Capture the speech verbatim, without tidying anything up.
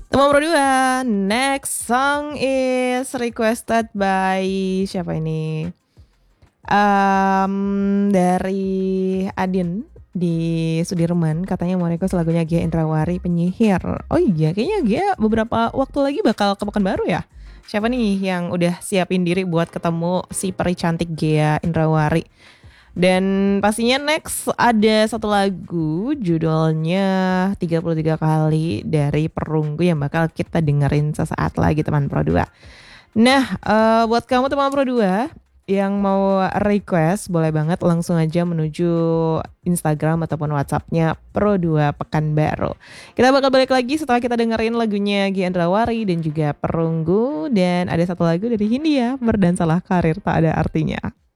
Teman berdua, next song is requested by siapa ini? Um, dari Adin di Sudirman, katanya mau request lagunya Gia Indrawari Penyihir. Oh iya, kayaknya Gia beberapa waktu lagi bakal ke Pekanbaru ya. Siapa nih yang udah siapin diri buat ketemu si peri cantik Gia Indrawari? Dan pastinya next ada satu lagu judulnya tiga puluh tiga kali dari Perunggu yang bakal kita dengerin sesaat lagi teman Pro dua. Nah, eh, buat kamu teman Pro dua yang mau request boleh banget langsung aja menuju Instagram ataupun WhatsAppnya Pro dua Pekanbaru. Kita bakal balik lagi setelah kita dengerin lagunya Gia Indrawari dan juga Perunggu, dan ada satu lagu dari Hindia, Berdansalah Karir Tak Ada Artinya.